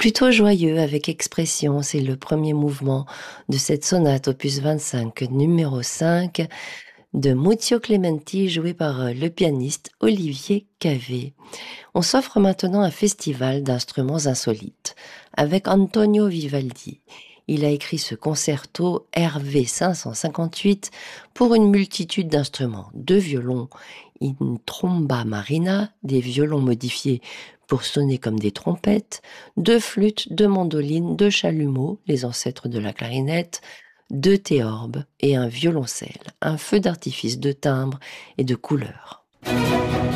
Plutôt joyeux avec expression, c'est le premier mouvement de cette sonate opus 25 numéro 5 de Muzio Clementi joué par le pianiste Olivier Cavé. On s'offre maintenant un festival d'instruments insolites avec Antonio Vivaldi. Il a écrit ce concerto RV 558 pour une multitude d'instruments, 2 violons, une tromba marina, des violons modifiés pour sonner comme des trompettes, 2 flûtes, 2 mandolines, 2 chalumeaux, les ancêtres de la clarinette, 2 théorbes et un violoncelle, un feu d'artifice de timbres et de couleurs.